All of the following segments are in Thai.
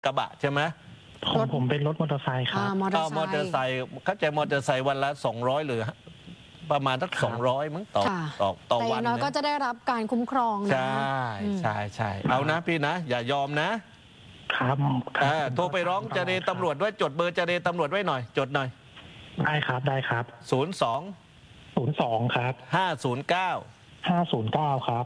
กระบะใช่ไหมของผมเป็นรถมอเตอร์ไซค์ครับมอเตอร์ไซค์เข้าใจมอเตอร์ไซค์วันละ200หรือประมาณสัก200มั้งต่อวันแต่ก็จะได้รับการคุ้มครองนะใช่เอานะพี่นะอย่ายอมนะครับโทรไปร้องเจรตำรวจด้วยจดเบอร์เจรตำรวจไว้หน่อยจดหน่อยได้ครับ02ครับ509ครับ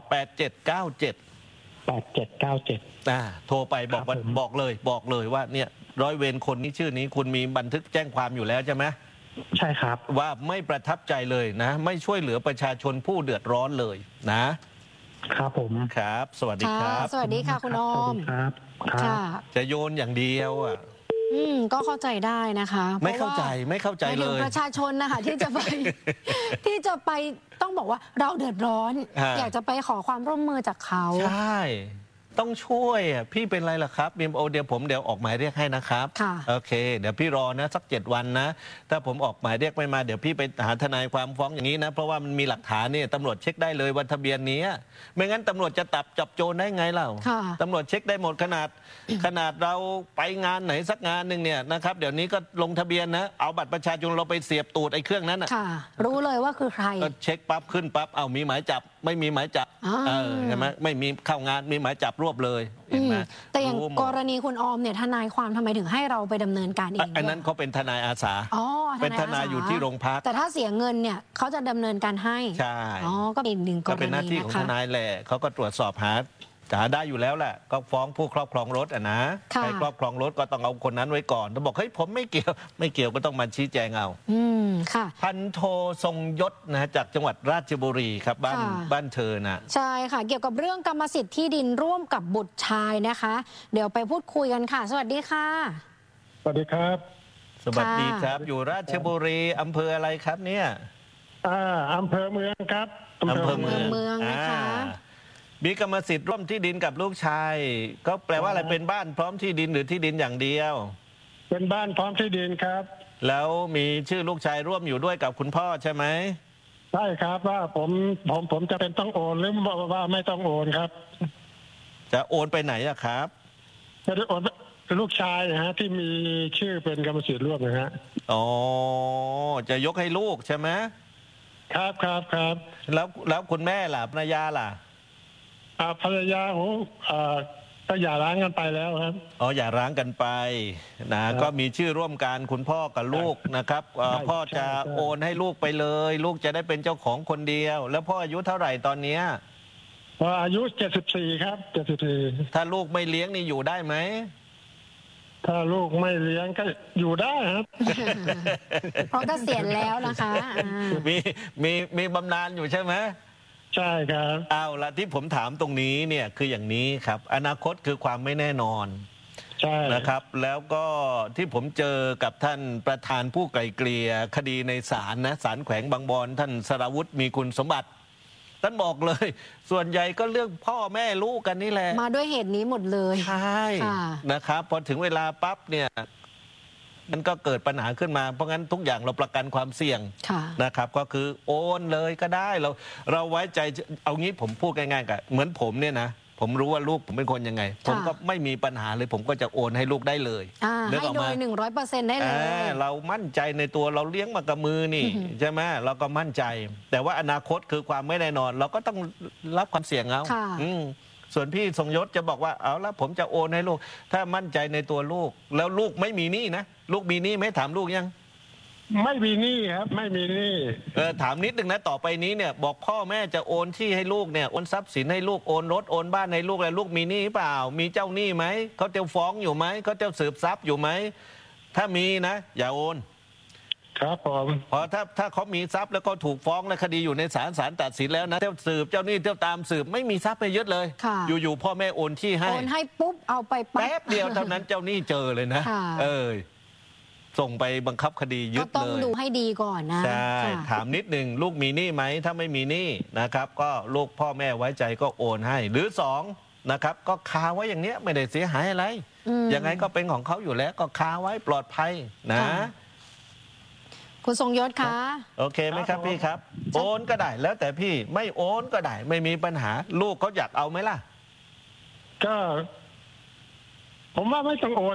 โทรไปบอกเลยว่าเนี่ยร้อยเวรคนนี้ชื่อนี้คุณมีบันทึกแจ้งความอยู่แล้วใช่ไหมใช่ครับว่าไม่ประทับใจเลยนะไม่ช่วยเหลือประชาชนผู้เดือดร้อนเลยนะครับผมครับสวัสดีครับสวัสดีค่ะคุณอมครับจะโยนอย่างเดียวก็เข้าใจได้นะคะไม่เข้าใจเลยประชาชนนะคะที่จะไปต้องบอกว่าเราเดือดร้อนอยากจะไปขอความร่วมมือจากเขาใช่ต้องช่วยพี่เป็นไรล่ะครับเดี๋ยวผมออกหมายเรียกให้นะครับโอเคเดี๋ยวพี่รอนะสัก7 วันนะถ้าผมออกหมายเรียกไม่มาเดี๋ยวพี่ไปหาทนายความฟ้องอย่างนี้นะเพราะว่ามันมีหลักฐานนี่ตำรวจเช็คได้เลยวันทะเบียนนี้ไม่งั้นตำรวจจะจับโจรได้ไงเล่าตำรวจเช็คได้หมดขนาดเราไปงานไหนสักงานหนึ่งเนี่ยนะครับเดี๋ยวนี้ก็ลงทะเบียนนะเอาบัตรประชาชนเราไปเสียบตูดไอ้เครื่องนั้นรู้เลยว่าคือใครก็เช็คปั๊บขึ้นปั๊บเอามีหมายจับไม่มีหมายจับใช่ไหมไม่มีเข้างานมีหมายจับรวบเลยเห็นไหมแต่อย่างกรณีคุณออมเนี่ยทนายความทำไมถึงให้เราไปดำเนินการเองอันนั้นเขาเป็นทนายอาสาเป็นทนายอยู่ที่โรงพักแต่ถ้าเสียเงินเนี่ยเขาจะดำเนินการให้ใช่ก็เป็นหนึ่งกรณีเป็นหน้าที่ของทนายแหละเขาก็ตรวจสอบหาได้อยู่แล้วแหละก็ฟ้องผู้ครอบครองรถนะใครครอบครองรถก็ต้องเอาคนนั้นไว้ก่อนถ้าบอกเฮ้ยผมไม่เกี่ยวก็ต้องมาชี้แจงเอาค่ะพันโททรงยศนะจากจังหวัดราชบุรีครับบ้านเธอนะใช่ค่ะเกี่ยวกับเรื่องกรรมสิทธิ์ที่ดินร่วมกับบุตรชายนะคะเดี๋ยวไปพูดคุยกันค่ะสวัสดีค่ะสวัสดีครับสวัสดีครับอยู่ราชบุรีอำเภออะไรครับเนี่ยอำเภอเมืองครับอำเภอเมืองนะคะมีกรรมสิทธิ์ร่วมที่ดินกับลูกชายก็แปลว่าอะไรเป็นบ้านพร้อมที่ดินหรือที่ดินอย่างเดียวเป็นบ้านพร้อมที่ดินครับแล้วมีชื่อลูกชายร่วมอยู่ด้วยกับคุณพ่อใช่ไหมใช่ครับว่าผมจะเป็นต้องโอนหรือว่าไม่ต้องโอนครับจะโอนไปไหนอะครับจะได้โอนเป็นลูกชายนะฮะที่มีชื่อเป็นกรรมสิทธิ์ร่วมนะฮะจะยกให้ลูกใช่ไหมครับแล้วคุณแม่ล่ะภรรยาล่ะภรรยาของก็หย่าร้างกันไปแล้วครับหย่าร้างกันไปนะก็มีชื่อร่วมกันคุณพ่อกับลูกนะครับพ่อจะโอนให้ลูกไปเลยลูกจะได้เป็นเจ้าของคนเดียวแล้วพ่ออายุเท่าไหร่ตอนนี้อายุ74ครับ74 ถ้าลูกไม่เลี้ยงนี่อยู่ได้ไหมถ้าลูกไม่เลี้ยงก็อยู่ได้ครับเพราะเกษียณแล้วนะคะมีบำนาญอยู่ใช่ไหมใช่ครับเอาละที่ผมถามตรงนี้เนี่ยคืออย่างนี้ครับอนาคตคือความไม่แน่นอนใช่นะครับแล้วก็ที่ผมเจอกับท่านประธานผู้ไกล่เกลี่ยคดีในศาลนะศาลแขวงบางบอนท่านสรวุฒิมีคุณสมบัติท่านบอกเลยส่วนใหญ่ก็เรื่องพ่อแม่ลูกกันนี่แหละมาด้วยเหตุนี้หมดเลยใช่นะครับพอถึงเวลาปั๊บเนี่ยมันก็เกิดปัญหาขึ้นมาเพราะงั้นทุกอย่างเราประกันความเสี่ยงนะครับก็คือโอนเลยก็ได้เราไว้ใจเอางี้ผมพูดง่ายๆกับเหมือนผมเนี่ยนะผมรู้ว่าลูกผมเป็นคนยังไงผมก็ไม่มีปัญหาเลยผมก็จะโอนให้ลูกได้เลยให้โดย100%ได้เลยเรามั่นใจในตัวเราเลี้ยงมากับมือนี่ใช่ไหมเราก็มั่นใจแต่ว่าอนาคตคือความไม่แน่นอนเราก็ต้องรับความเสี่ยงเอาส่วนพี่ทรงยศจะบอกว่าเอาละผมจะโอนให้ลูกถ้ามั่นใจในตัวลูกแล้วลูกไม่มีหนี้นะลูกมีหนี้ไหมถามลูกยังไม่มีหนี้ครับไม่มีหนี้ถามนิดนึงนะต่อไปนี้เนี่ยบอกพ่อแม่จะโอนที่ให้ลูกเนี่ยโอนทรัพย์สินให้ลูกโอนรถโอนบ้านให้ลูกแล้วลูกมีหนี้เปล่ามีเจ้าหนี้ไหมเขาจะฟ้องอยู่ไหมเขาจะสืบทรัพย์อยู่ไหมถ้ามีนะอย่าโอนครับผมเพราะถ้าเขามีทรัพย์แล้วก็ถูกฟ้องและคดีอยู่ในศาลตัดสินแล้วนะเที่ยวสืบเจ้าหนี้เที่ยวตามสืบไม่มีทรัพย์ไปยึดเลยอยู่ๆพ่อแม่โอนที่ให้โอนให้ปุ๊บเอาไปแป๊บเดียวเท่านั้นเจ้าหนี้เจอเลยนะส่งไปบังคับคดียึดเลยก็ต้องดูให้ดีก่อนนะใช่ถามนิดหนึ่งลูกมีหนี้ไหมถ้าไม่มีหนี้นะครับก็ลูกพ่อแม่ไว้ใจก็โอนให้หรือ2นะครับก็คาไว้อย่างเนี้ยไม่ได้เสียหายอะไรยังไงก็เป็นของเขาอยู่แล้วก็คาไว้ปลอดภัยนะคุณทรงยศคะโอเคไหมครับพี่ครับโอนก็ได้แล้วแต่พี่ไม่โอนก็ได้ไม่มีปัญหาลูกเขาอยากเอาไหมล่ะก็ผมว่าไม่ต้องโอน